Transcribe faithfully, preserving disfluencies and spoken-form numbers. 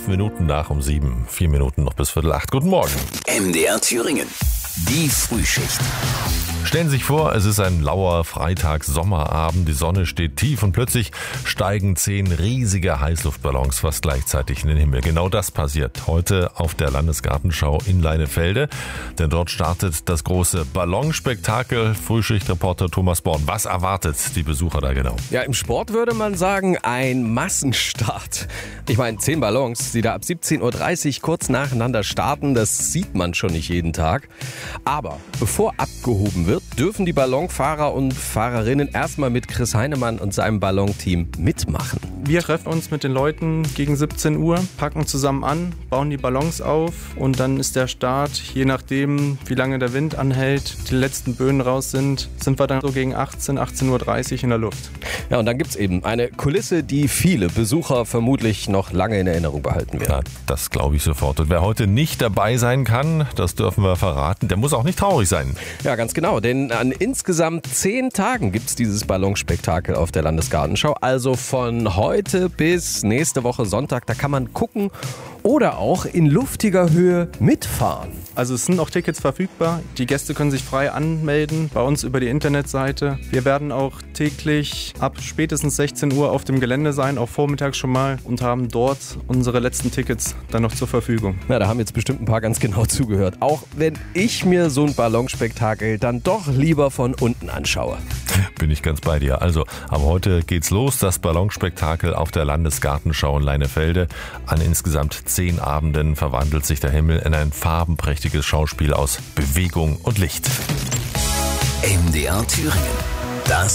Fünf Minuten nach um sieben. Vier Minuten noch bis Viertel acht. Guten Morgen. M D R Thüringen. Die Frühschicht. Stellen Sie sich vor, es ist ein lauer Freitags-Sommerabend, die Sonne steht tief und plötzlich steigen zehn riesige Heißluftballons fast gleichzeitig in den Himmel. Genau das passiert heute auf der Landesgartenschau in Leinefelde, denn dort startet das große Ballonspektakel. Frühschichtreporter Thomas Born, was erwartet die Besucher da genau? Ja, im Sport würde man sagen, ein Massenstart. Ich meine, zehn Ballons, die da ab siebzehn Uhr dreißig kurz nacheinander starten, das sieht man schon nicht jeden Tag. Aber bevor abgehoben wird, dürfen die Ballonfahrer und Fahrerinnen erstmal mit Chris Heinemann und seinem Ballonteam mitmachen. Wir treffen uns mit den Leuten gegen siebzehn Uhr, packen zusammen an, bauen die Ballons auf und dann ist der Start, je nachdem wie lange der Wind anhält, die letzten Böen raus sind, sind wir dann so gegen achtzehn, achtzehn Uhr dreißig in der Luft. Ja, und dann gibt's eben eine Kulisse, die viele Besucher vermutlich noch lange in Erinnerung behalten werden. Ja, das glaube ich sofort. Und wer heute nicht dabei sein kann, das dürfen wir verraten, der muss auch nicht traurig sein. Ja, ganz genau, denn an insgesamt zehn Tagen gibt's dieses Ballonspektakel auf der Landesgartenschau. Also von heute bis nächste Woche Sonntag, da kann man gucken oder auch in luftiger Höhe mitfahren. Also es sind auch Tickets verfügbar. Die Gäste können sich frei anmelden bei uns über die Internetseite. Wir werden auch täglich ab spätestens sechzehn Uhr auf dem Gelände sein, auch vormittags schon mal, und haben dort unsere letzten Tickets dann noch zur Verfügung. Ja, da haben jetzt bestimmt ein paar ganz genau zugehört. Auch wenn ich mir so ein Ballonspektakel dann doch lieber von unten anschaue. Bin ich ganz bei dir. Also, aber heute geht's los, das Ballonspektakel auf der Landesgartenschau in Leinefelde. An insgesamt zehn Abenden verwandelt sich der Himmel in ein farbenprächtiges Schauspiel aus Bewegung und Licht. M D R Thüringen. Das